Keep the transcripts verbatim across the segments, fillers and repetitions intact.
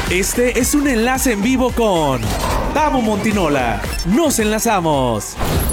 Este es un enlace en vivo con Tabo Montinola. Nos enlazamos.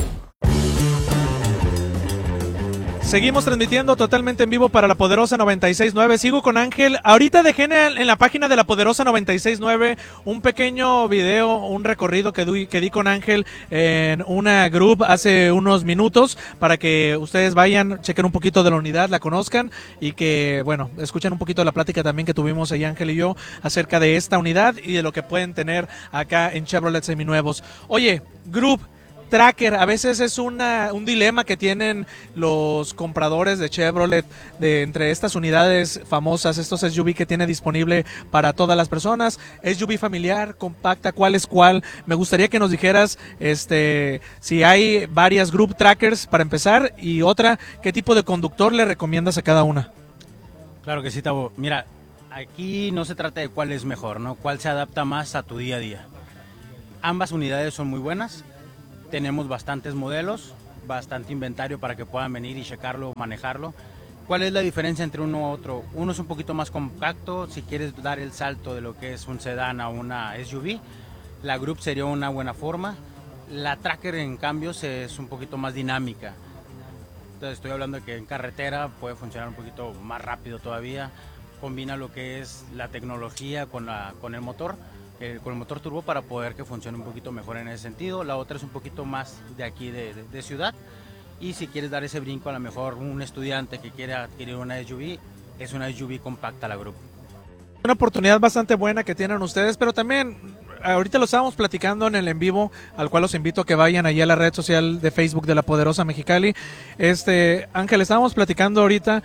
Seguimos transmitiendo totalmente en vivo para La Poderosa noventa y seis punto nueve. Sigo con Ángel. Ahorita dejé en la página de La Poderosa noventa y seis punto nueve un pequeño video, un recorrido que di, que di con Ángel en una group hace unos minutos para que ustedes vayan, chequen un poquito de la unidad, la conozcan y que, bueno, escuchen un poquito de la plática también que tuvimos ahí Ángel y yo acerca de esta unidad y de lo que pueden tener acá en Chevrolet Seminuevos. Oye, group Tracker, a veces es una, un dilema que tienen los compradores de Chevrolet de entre estas unidades famosas, estos S U V que tiene disponible para todas las personas, S U V familiar, compacta, cuál es cuál. Me gustaría que nos dijeras este si hay varias Group Trackers para empezar y otra, ¿qué tipo de conductor le recomiendas a cada una? Claro que sí, Tabo. Mira, aquí no se trata de cuál es mejor, ¿no? Cuál se adapta más a tu día a día. Ambas unidades son muy buenas. Tenemos bastantes modelos, bastante inventario para que puedan venir y checarlo, manejarlo. ¿Cuál es la diferencia entre uno u otro? Uno es un poquito más compacto, si quieres dar el salto de lo que es un sedán a una S U V. La Group sería una buena forma. La Tracker, en cambio, es un poquito más dinámica. Entonces estoy hablando de que en carretera puede funcionar un poquito más rápido todavía. Combina lo que es la tecnología con, la, con el motor. Eh, con el motor turbo para poder que funcione un poquito mejor en ese sentido. La otra es un poquito más de aquí de, de, de ciudad, y si quieres dar ese brinco, a lo mejor un estudiante que quiere adquirir una S U V, es una S U V compacta la Group. Una oportunidad bastante buena que tienen ustedes, pero también ahorita lo estábamos platicando en el en vivo, al cual los invito a que vayan allí a la red social de Facebook de La Poderosa Mexicali. Este, Ángel, estábamos platicando ahorita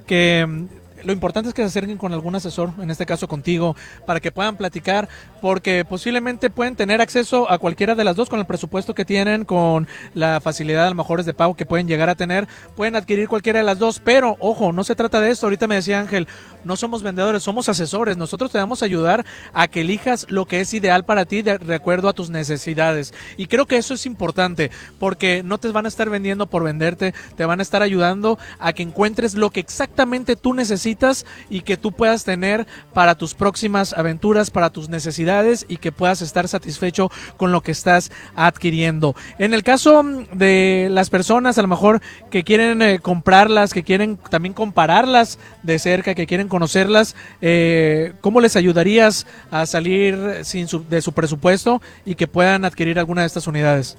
que lo importante es que se acerquen con algún asesor, en este caso contigo, para que puedan platicar, porque posiblemente pueden tener acceso a cualquiera de las dos con el presupuesto que tienen, con la facilidad a lo mejor de pago que pueden llegar a tener, pueden adquirir cualquiera de las dos, pero ojo, no se trata de esto. Ahorita me decía Ángel, no somos vendedores, somos asesores. Nosotros te vamos a ayudar a que elijas lo que es ideal para ti de, de acuerdo a tus necesidades, y creo que eso es importante, porque no te van a estar vendiendo por venderte, te van a estar ayudando a que encuentres lo que exactamente tú necesitas y que tú puedas tener para tus próximas aventuras, para tus necesidades, y que puedas estar satisfecho con lo que estás adquiriendo. En el caso de las personas a lo mejor que quieren eh, comprarlas, que quieren también compararlas de cerca, que quieren conocerlas, eh, ¿cómo les ayudarías a salir sin su, de su presupuesto y que puedan adquirir alguna de estas unidades?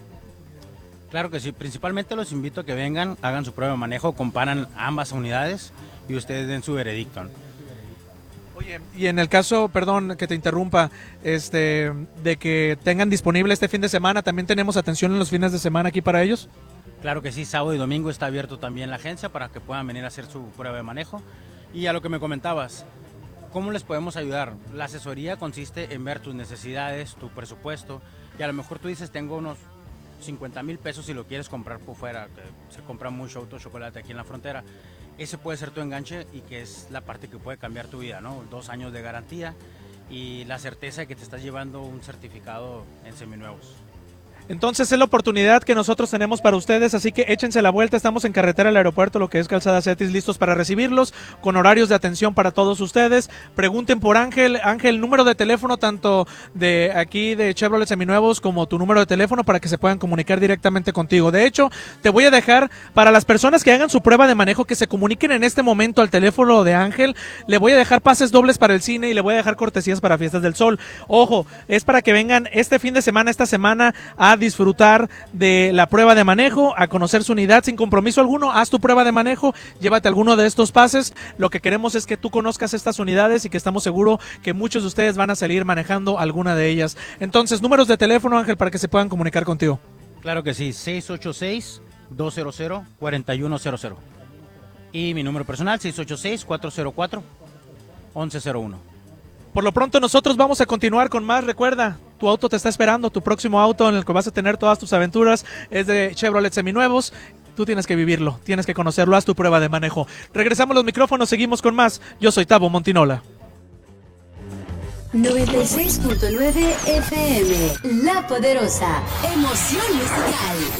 Claro que sí, principalmente los invito a que vengan, hagan su prueba de manejo, comparan ambas unidades y ustedes den su veredicto. Oye, y en el caso, perdón que te interrumpa, este, de que tengan disponible este fin de semana, ¿también tenemos atención en los fines de semana aquí para ellos? Claro que sí, sábado y domingo está abierto también la agencia para que puedan venir a hacer su prueba de manejo. Y a lo que me comentabas, ¿cómo les podemos ayudar? La asesoría consiste en ver tus necesidades, tu presupuesto, y a lo mejor tú dices, tengo unos cincuenta mil pesos si lo quieres comprar por fuera, que se compra mucho auto chocolate aquí en la frontera. Ese puede ser tu enganche, y que es la parte que puede cambiar tu vida, ¿no? Dos años de garantía y la certeza de que te estás llevando un certificado en seminuevos. Entonces es la oportunidad que nosotros tenemos para ustedes, así que échense la vuelta. Estamos en carretera al aeropuerto, lo que es Calzada Cetis, listos para recibirlos, con horarios de atención para todos ustedes. Pregunten por Ángel, Ángel, número de teléfono tanto de aquí de Chevrolet Seminuevos como tu número de teléfono para que se puedan comunicar directamente contigo. De hecho, te voy a dejar para las personas que hagan su prueba de manejo, que se comuniquen en este momento al teléfono de Ángel. Le voy a dejar pases dobles para el cine y le voy a dejar cortesías para Fiestas del Sol. Ojo, es para que vengan este fin de semana, esta semana, a disfrutar de la prueba de manejo, a conocer su unidad sin compromiso alguno. Haz tu prueba de manejo, llévate alguno de estos pases. Lo que queremos es que tú conozcas estas unidades y que estamos seguros que muchos de ustedes van a salir manejando alguna de ellas. Entonces, números de teléfono, Ángel, para que se puedan comunicar contigo. Claro que sí, seis ocho seis, dos cero cero, cuatro uno cero cero. Y mi número personal, seis ocho seis, cuatro cero cuatro, once cero uno. Por lo pronto nosotros vamos a continuar con más. Recuerda, tu auto te está esperando, tu próximo auto en el que vas a tener todas tus aventuras es de Chevrolet Seminuevos. Tú tienes que vivirlo, tienes que conocerlo, haz tu prueba de manejo. Regresamos los micrófonos, seguimos con más. Yo soy Tabo Montinola. noventa y seis punto nueve F M, La Poderosa, emoción musical.